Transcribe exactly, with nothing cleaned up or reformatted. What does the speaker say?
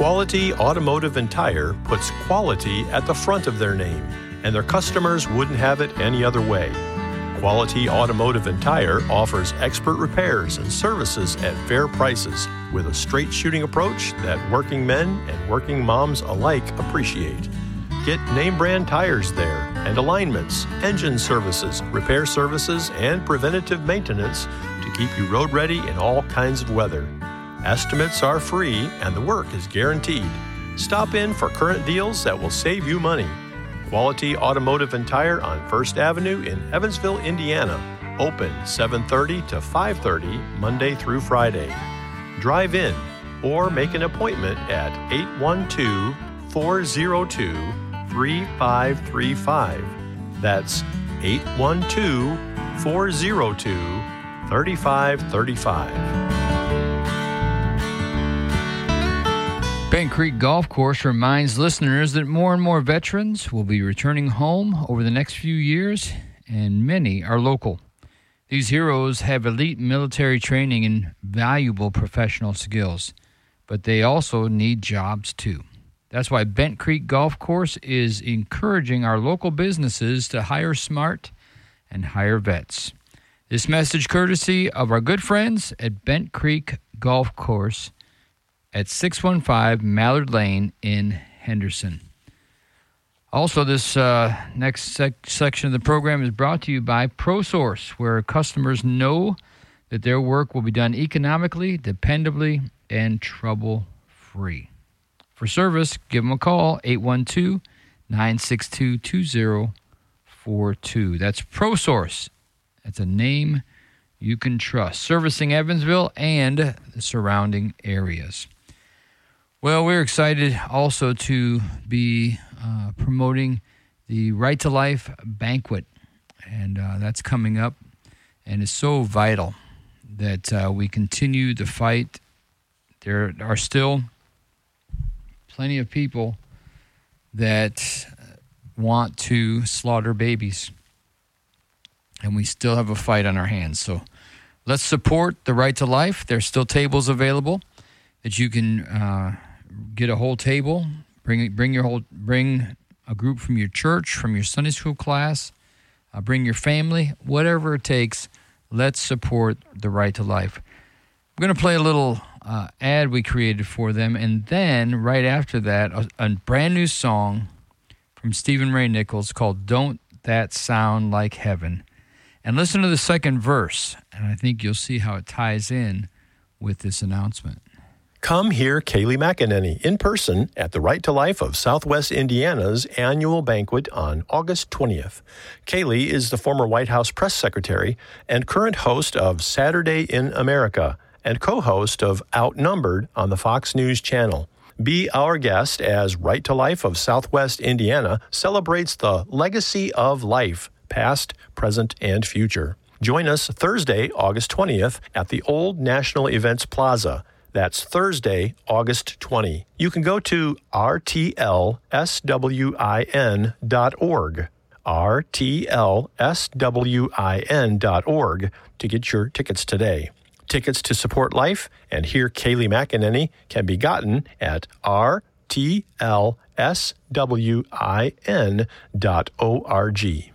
Quality Automotive and Tire puts quality at the front of their name, and their customers wouldn't have it any other way. Quality Automotive and Tire offers expert repairs and services at fair prices with a straight shooting approach that working men and working moms alike appreciate. Get name brand tires there and alignments, engine services, repair services, and preventative maintenance to keep you road ready in all kinds of weather. Estimates are free and the work is guaranteed. Stop in for current deals that will save you money. Quality Automotive and Tire on First Avenue in Evansville, Indiana. Open seven thirty to five thirty Monday through Friday. Drive in or make an appointment at eight one two, four oh two, three five three five. That's eight one two, four oh two, three five three five. Bent Creek Golf Course reminds listeners that more and more veterans will be returning home over the next few years, and many are local. These heroes have elite military training and valuable professional skills, but they also need jobs too. That's why Bent Creek Golf Course is encouraging our local businesses to hire smart and hire vets. This message courtesy of our good friends at Bent Creek Golf Course at six one five Mallard Lane in Henderson. Also, this uh, next sec- section of the program is brought to you by ProSource, where customers know that their work will be done economically, dependably, and trouble-free. For service, give them a call, eight one two, nine six two, two zero four two. That's ProSource. That's a name you can trust, servicing Evansville and the surrounding areas. Well, we're excited also to be uh, promoting the Right to Life banquet, and uh, that's coming up, and it's so vital that uh, we continue to fight. There are still plenty of people that want to slaughter babies, and we still have a fight on our hands. So let's support the Right to Life. There's still tables available that you can uh, get a whole table. Bring bring your whole bring a group from your church, from your Sunday school class. Uh, bring your family, whatever it takes. Let's support the Right to Life. I'm going to play a little uh, ad we created for them, and then right after that, a, a brand new song from Stephen Ray Nichols called "Don't That Sound Like Heaven." And listen to the second verse, and I think you'll see how it ties in with this announcement. Come hear Kaylee McEnany in person at the Right to Life of Southwest Indiana's annual banquet on August twentieth. Kaylee is the former White House press secretary and current host of Saturday in America and co-host of Outnumbered on the Fox News Channel. Be our guest as Right to Life of Southwest Indiana celebrates the legacy of life, past, present, and future. Join us Thursday, August twentieth at the Old National Events Plaza. That's Thursday, August twentieth. You can go to r t l s w i n dot org, r t l s w i n dot org, to get your tickets today. Tickets to support life and hear Kaylee McEnany can be gotten at r t l s w i n dot org.